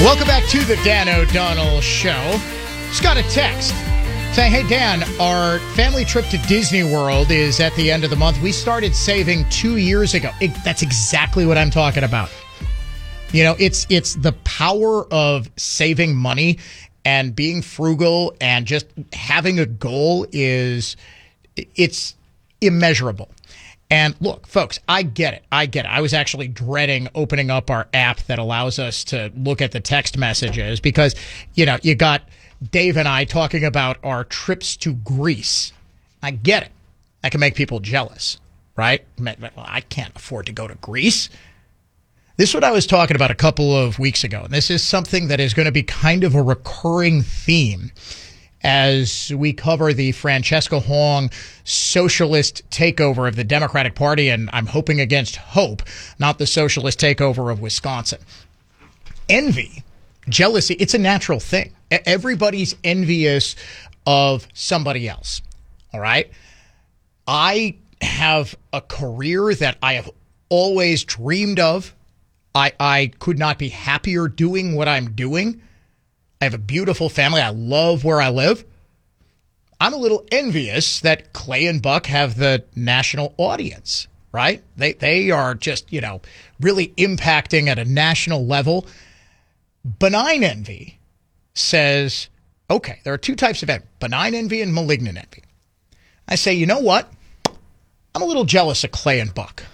Welcome back to the Dan O'Donnell Show. Just got a text saying, hey, Dan, our family trip to Disney World is at the end of the month. We started saving 2 years ago. That's exactly what I'm talking about. You know, it's the power of saving money and being frugal and just having a goal it's immeasurable. And look, folks, I get it. I was actually dreading opening up our app that allows us to look at the text messages because, you know, you got Dave and I talking about our trips to Greece. I get it. That can make people jealous, right? Well, I can't afford to go to Greece. This is what I was talking about a couple of weeks ago. And this is something that is going to be kind of a recurring theme as we cover the Francesca Hong socialist takeover of the Democratic Party, and I'm hoping against hope, not the socialist takeover of Wisconsin. Envy, jealousy, it's a natural thing. Everybody's envious of somebody else, all right? I have a career that I have always dreamed of. I could not be happier doing what I'm doing. I have a beautiful family. I love where I live. I'm a little envious that Clay and Buck have the national audience, right? They are just, you know, really impacting at a national level. Benign envy says, okay, there are two types of envy, benign envy and malignant envy. I say, you know what? I'm a little jealous of Clay and Buck.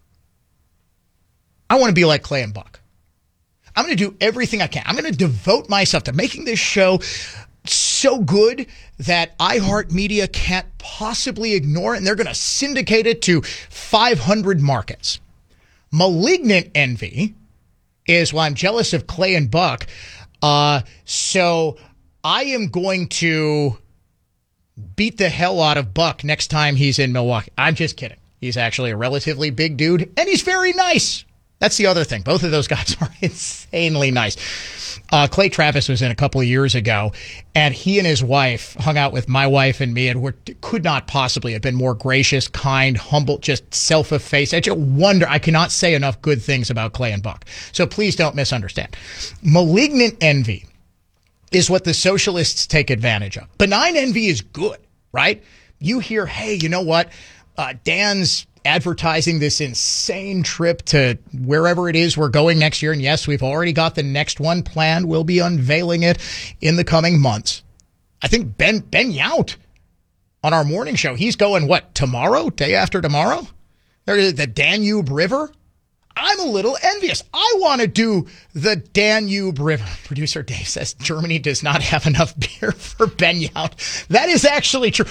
I want to be like Clay and Buck. I'm going to do everything I can. I'm going to devote myself to making this show so good that iHeartMedia can't possibly ignore it, and they're going to syndicate it to 500 markets. Malignant envy is, well, I'm jealous of Clay and Buck, so I am going to beat the hell out of Buck next time he's in Milwaukee. I'm just kidding. He's actually a relatively big dude, and he's very nice. That's the other thing. Both of those guys are insanely nice. Clay Travis was in a couple of years ago, and he and his wife hung out with my wife and me, and could not possibly have been more gracious, kind, humble, just self-effaced. I just wonder, I cannot say enough good things about Clay and Buck. So please don't misunderstand. Malignant envy is what the socialists take advantage of. Benign envy is good, right? You hear, hey, you know what? Dan's advertising this insane trip to wherever it is we're going next year. And yes, we've already got the next one planned. We'll be unveiling it in the coming months. I think Ben Yount on our morning show, he's going, what, tomorrow? Day after tomorrow? There's the Danube River. I'm a little envious. I want to do the Danube River. Producer Dave says Germany does not have enough beer for Ben Yount. That is actually true.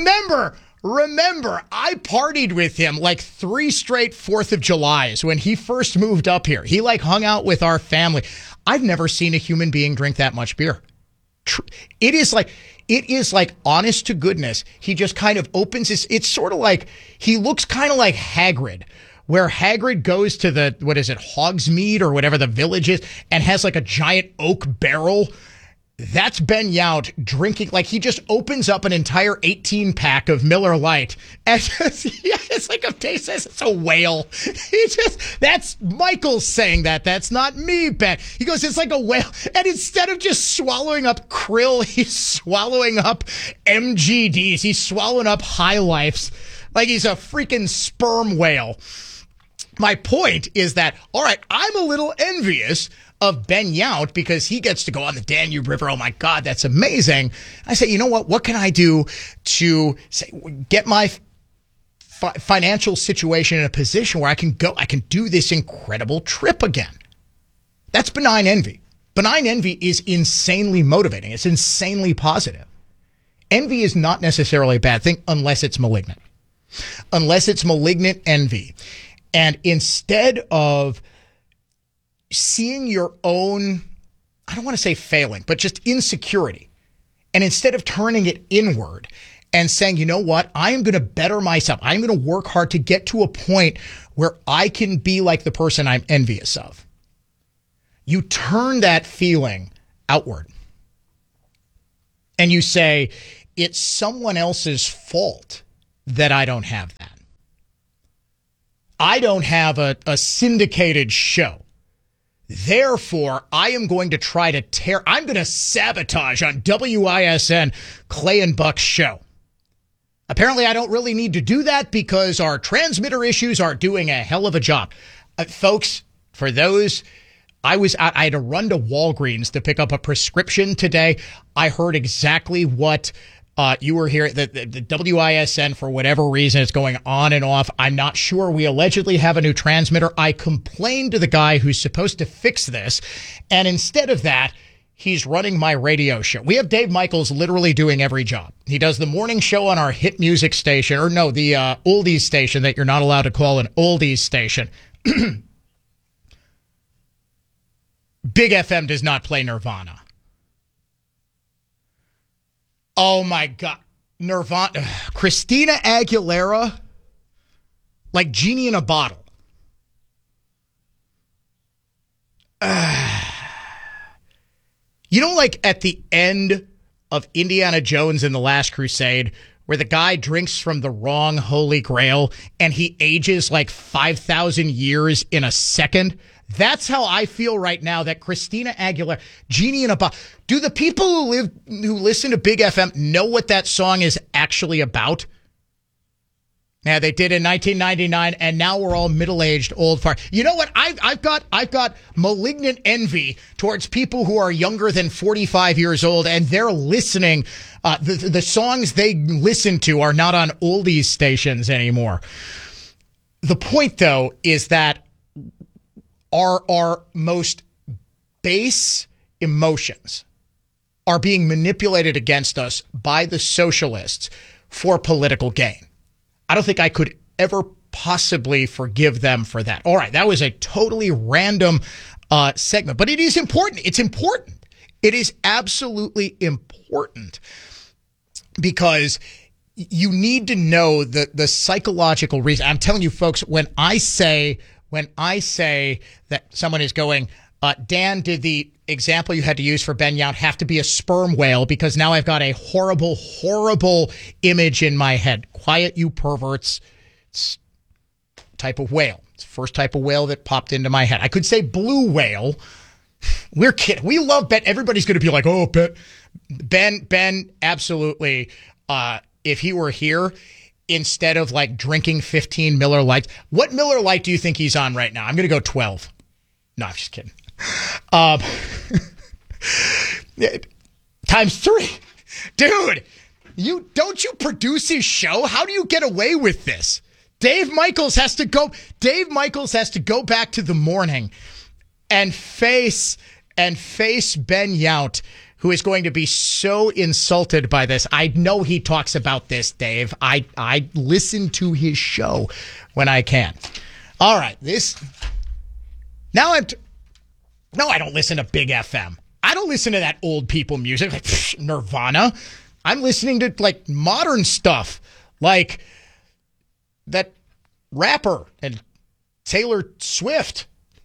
Remember, I partied with him like 3 straight 4th of Julys when he first moved up here. He hung out with our family. I've never seen a human being drink that much beer. It is like honest to goodness. He just kind of opens his, it's sort of like, he looks kind of like Hagrid, where Hagrid goes to the, Hogsmeade or whatever the village is, and has like a giant oak barrel. That's Ben Yount drinking, like he just opens up an entire 18-pack of Miller Lite. And it's like he says it's a whale. That's Michael saying that. That's not me, Ben. He goes, it's like a whale. And instead of just swallowing up krill, he's swallowing up MGDs. He's swallowing up High Lifes like he's a freaking sperm whale. My point is that, all right, I'm a little envious of Ben Yount because he gets to go on the Danube River. Oh my God, that's amazing. I say, you know what? What can I do to get my financial situation in a position where I can do this incredible trip again? That's benign envy. Benign envy is insanely motivating. It's insanely positive. Envy is not necessarily a bad thing unless it's malignant. Unless it's malignant envy. And instead of seeing your own, I don't want to say failing, but just insecurity, and instead of turning it inward and saying, you know what, I am going to better myself. I'm going to work hard to get to a point where I can be like the person I'm envious of. You turn that feeling outward and you say, it's someone else's fault that I don't have that. I don't have a syndicated show Therefore, I am going to try to I'm going to sabotage on WISN Clay and Buck's show. Apparently, I don't really need to do that because our transmitter issues are doing a hell of a job. Folks, for those, I had to run to Walgreens to pick up a prescription today. I heard exactly what you were here. The WISN, for whatever reason, is going on and off. I'm not sure. We allegedly have a new transmitter. I complained to the guy who's supposed to fix this, and instead of that, he's running my radio show. We have Dave Michaels literally doing every job. He does the morning show on our hit music station, or no, the oldies station that you're not allowed to call an oldies station. Big FM does not play Nirvana. Oh my God. Nirvana. Christina Aguilera, like Genie in a Bottle. You know, like at the end of Indiana Jones and the Last Crusade, where the guy drinks from the wrong Holy Grail and he ages like 5,000 years in a second? That's how I feel right now that Christina Aguilera, Genie in a Bottle. Do the people who listen to Big FM know what that song is actually about? Yeah, they did in 1999, and now we're all middle-aged, old fart. You know what? I've got malignant envy towards people who are younger than 45 years old, and they're listening. The songs they listen to are not on oldies stations anymore. The point, though, is that our most base emotions are being manipulated against us by the socialists for political gain. I don't think I could ever possibly forgive them for that. All right, that was a totally random segment, but it is important. It's important. It is absolutely important because you need to know the psychological reason. I'm telling you, folks, when I say that someone is going, Dan, did the example you had to use for Ben Yount have to be a sperm whale? Because now I've got a horrible, horrible image in my head. Quiet, you perverts. It's a type of whale. It's the first type of whale that popped into my head. I could say blue whale. We're kidding. We love Ben. Everybody's going to be like, oh, Ben, absolutely. If he were here, instead of like drinking 15 Miller Lights, what Miller Light do you think he's on right now? I'm going to go 12. No, I'm just kidding. Times 3. Dude, don't you produce his show? How do you get away with this? Dave Michaels has to go back to the morning and face Ben Yount, who is going to be so insulted by this. I know he talks about this, Dave. I listen to his show when I can. All right, No, I don't listen to Big FM. I don't listen to that old people music, like Nirvana. I'm listening to like modern stuff, like that rapper and Taylor Swift.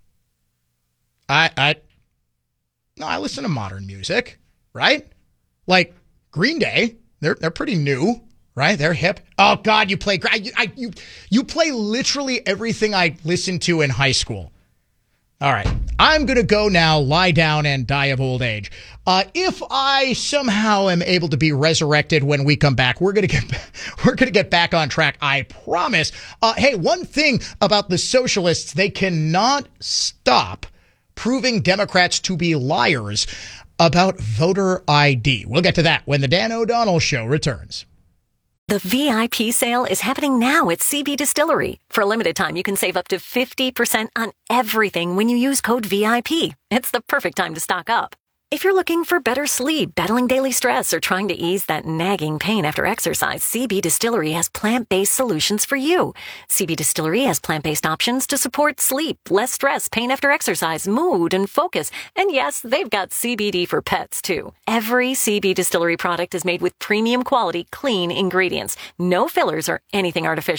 I listen to modern music, right? Like Green Day. They're pretty new, right? They're hip. Oh God, you play literally everything I listened to in high school. All right, I'm going to go now, lie down, and die of old age. If I somehow am able to be resurrected when we come back, we're going to get back on track, I promise. Hey, one thing about the socialists, they cannot stop proving Democrats to be liars about voter ID. We'll get to that when the Dan O'Donnell Show returns. The VIP sale is happening now at CB Distillery. For a limited time, you can save up to 50% on everything when you use code VIP. It's the perfect time to stock up. If you're looking for better sleep, battling daily stress, or trying to ease that nagging pain after exercise, CB Distillery has plant-based solutions for you. CB Distillery has plant-based options to support sleep, less stress, pain after exercise, mood, and focus. And yes, they've got CBD for pets, too. Every CB Distillery product is made with premium quality, clean ingredients. No fillers or anything artificial.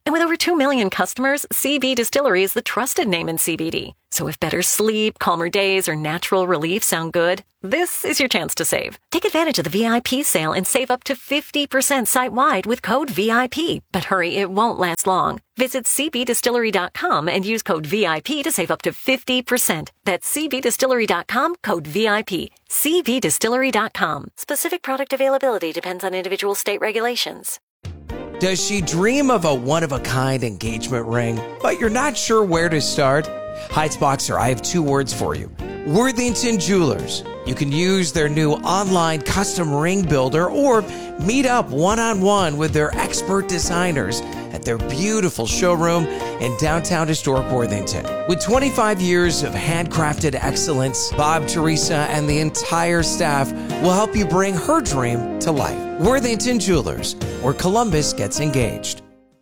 And with over 2 million customers, CB Distillery is the trusted name in CBD. So if better sleep, calmer days, or natural relief sound good, this is your chance to save. Take advantage of the VIP sale and save up to 50% site-wide with code VIP. But hurry, it won't last long. Visit cbdistillery.com and use code VIP to save up to 50%. That's cbdistillery.com, code VIP. cbdistillery.com. Specific product availability depends on individual state regulations. Does she dream of a one-of-a-kind engagement ring, but you're not sure where to start? Heights Boxer, I have 2 words for you. Worthington Jewelers. You can use their new online custom ring builder or meet up one-on-one with their expert designers at their beautiful showroom in downtown historic Worthington. With 25 years of handcrafted excellence, Bob, Teresa, and the entire staff will help you bring her dream to life. Worthington Jewelers, where Columbus gets engaged.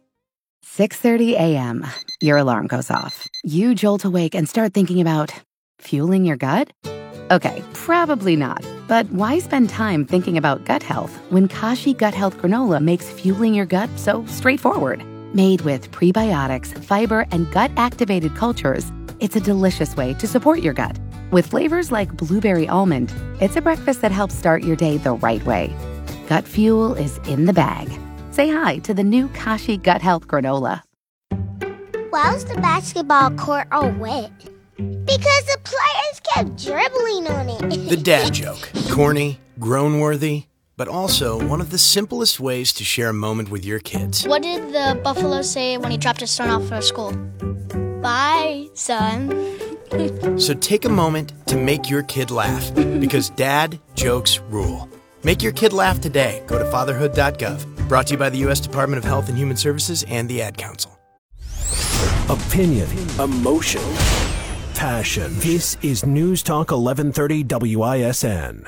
6:30 a.m. Your alarm goes off. You jolt awake and start thinking about fueling your gut? Okay, probably not. But why spend time thinking about gut health when Kashi Gut Health Granola makes fueling your gut so straightforward? Made with prebiotics, fiber, and gut-activated cultures, it's a delicious way to support your gut. With flavors like blueberry almond, it's a breakfast that helps start your day the right way. Gut fuel is in the bag. Say hi to the new Kashi Gut Health Granola. Why was the basketball court all wet? Because the players kept dribbling on it. The dad joke. Corny, groan-worthy, but also one of the simplest ways to share a moment with your kids. What did the buffalo say when he dropped his son off for school? Bye, son. So take a moment to make your kid laugh, because dad jokes rule. Make your kid laugh today. Go to fatherhood.gov. Brought to you by the U.S. Department of Health and Human Services and the Ad Council. Opinion, emotion, passion. This is News Talk 1130 WISN.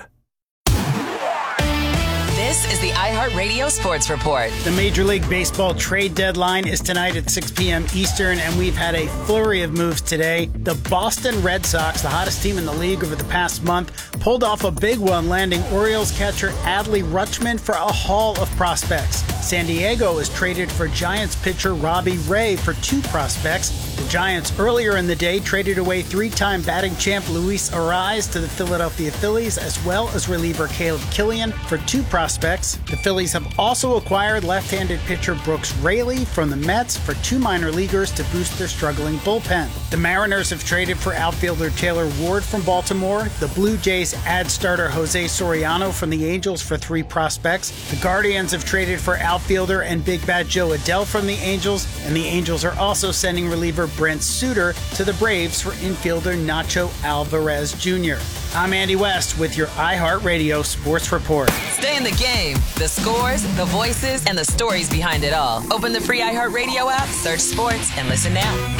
This is the iHeartRadio Sports Report. The Major League Baseball trade deadline is tonight at 6 p.m. Eastern, and we've had a flurry of moves today. The Boston Red Sox, the hottest team in the league over the past month, pulled off a big one, landing Orioles catcher Adley Rutschman for a haul of prospects. San Diego has traded for Giants pitcher Robbie Ray for 2 prospects. The Giants earlier in the day traded away 3-time batting champ Luis Arraez to the Philadelphia Phillies, as well as reliever Caleb Killian for 2 prospects. The Phillies have also acquired left-handed pitcher Brooks Raley from the Mets for 2 minor leaguers to boost their struggling bullpen. The Mariners have traded for outfielder Taylor Ward from Baltimore. The Blue Jays add starter Jose Soriano from the Angels for 3 prospects. The Guardians have traded for outfielder and big bat Joe Adell from the Angels, and the Angels are also sending reliever Brent Suter to the Braves for infielder Nacho Alvarez Jr. I'm Andy West with your iHeartRadio Sports Report. Stay in the game. The scores, the voices, and the stories behind it all. Open the free iHeartRadio app, search sports, and listen now.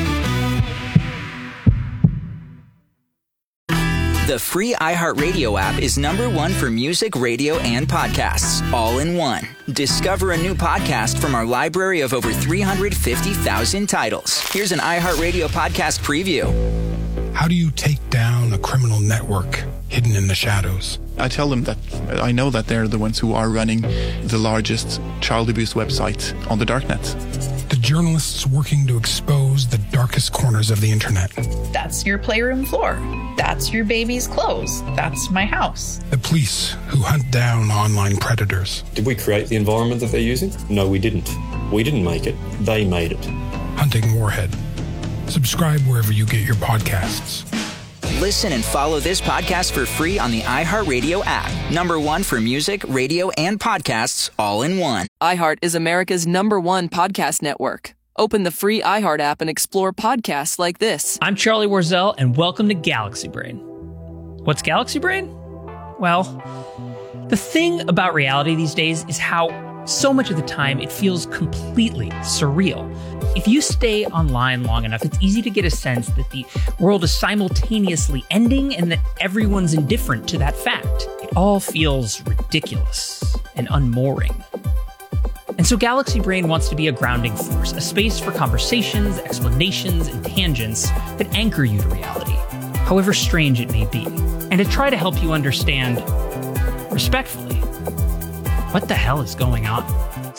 The free iHeartRadio app is #1 for music, radio, and podcasts, all in one. Discover a new podcast from our library of over 350,000 titles. Here's an iHeartRadio podcast preview. How do you take down a criminal network hidden in the shadows? I tell them that I know that they're the ones who are running the largest child abuse website on the darknet. The journalists working to expose the darkest corners of the internet. That's your playroom floor. That's your baby's clothes. That's my house. The police who hunt down online predators. Did we create the environment that they're using? No, we didn't. We didn't make it. They made it. Hunting Warhead. Subscribe wherever you get your podcasts. Listen and follow this podcast for free on the iHeartRadio app. #1 for music, radio, and podcasts, all in one. iHeart is America's #1 podcast network. Open the free iHeart app and explore podcasts like this. I'm Charlie Warzel, and welcome to Galaxy Brain. What's Galaxy Brain? Well, the thing about reality these days is how so much of the time it feels completely surreal. If you stay online long enough, it's easy to get a sense that the world is simultaneously ending and that everyone's indifferent to that fact. It all feels ridiculous and unmooring. And so Galaxy Brain wants to be a grounding force, a space for conversations, explanations, and tangents that anchor you to reality, however strange it may be, and to try to help you understand, respectfully, what the hell is going on?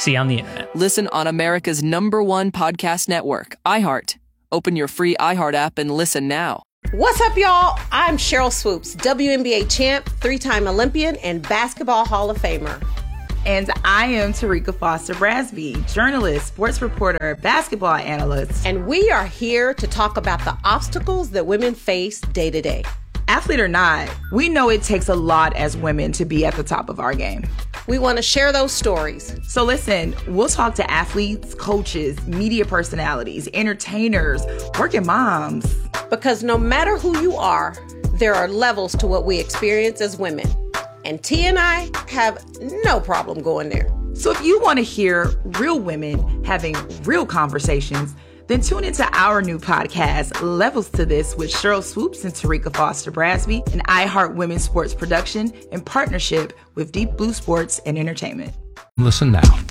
See you on the internet. Listen on America's #1 podcast network, iHeart. Open your free iHeart app and listen now. What's up, y'all? I'm Cheryl Swoops, WNBA champ, 3-time Olympian, and Basketball Hall of Famer. And I am Tarika Foster Brasby, journalist, sports reporter, basketball analyst. And we are here to talk about the obstacles that women face day to day. Athlete or not, we know it takes a lot as women to be at the top of our game. We want to share those stories. So listen, we'll talk to athletes, coaches, media personalities, entertainers, working moms. Because no matter who you are, there are levels to what we experience as women. And T and I have no problem going there. So if you want to hear real women having real conversations, then tune into our new podcast, Levels to This, with Cheryl Swoops and Tarika Foster Brasby, an iHeart Women's Sports production in partnership with Deep Blue Sports and Entertainment. Listen now.